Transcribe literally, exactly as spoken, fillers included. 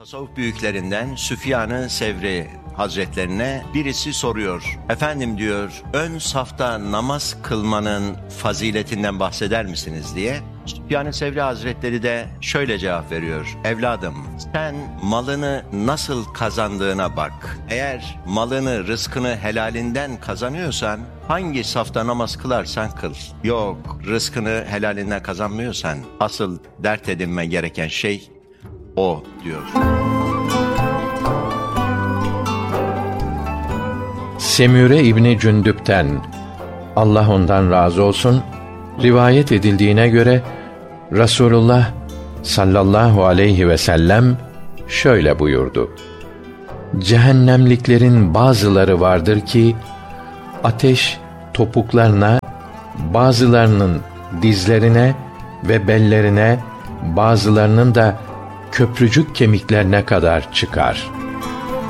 Tasavvuf büyüklerinden Süfyan-ı Sevri Hazretlerine birisi soruyor. Efendim diyor, ön safta namaz kılmanın faziletinden bahseder misiniz diye. Süfyan-ı Sevri Hazretleri de şöyle cevap veriyor. Evladım, sen malını nasıl kazandığına bak. Eğer malını, rızkını helalinden kazanıyorsan hangi safta namaz kılarsan kıl. Yok, rızkını helalinden kazanmıyorsan asıl dert edinme gereken şey o diyor. Semüre İbni Cündüp'ten, Allah ondan razı olsun, rivayet edildiğine göre Resulullah sallallahu aleyhi ve sellem şöyle buyurdu: Cehennemliklerin bazıları vardır ki ateş topuklarına, bazılarının dizlerine ve bellerine, bazılarının da köprücük kemiklerine kadar çıkar.